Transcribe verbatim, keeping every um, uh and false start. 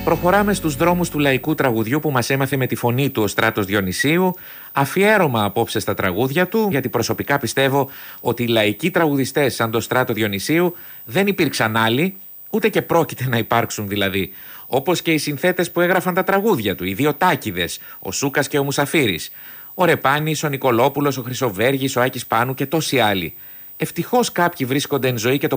Προχωράμε στους δρόμους του λαϊκού τραγουδιού που μας έμαθε με τη φωνή του ο Στράτος Διονυσίου. Αφιέρωμα απόψε στα τραγούδια του, γιατί προσωπικά πιστεύω ότι οι λαϊκοί τραγουδιστές σαν τον Στράτο Διονυσίου δεν υπήρξαν άλλοι, ούτε και πρόκειται να υπάρξουν δηλαδή. Όπως και οι συνθέτες που έγραφαν τα τραγούδια του, οι δύο Τάκηδες, ο Σούκας και ο Μουσαφίρης, ο Ρεπάνης, ο Νικολόπουλος, ο Χρυσοβέργης, ο Άκης Πάνου και τόσοι άλλοι. Ευτυχώς κάποιοι βρίσκονται εν ζωή και το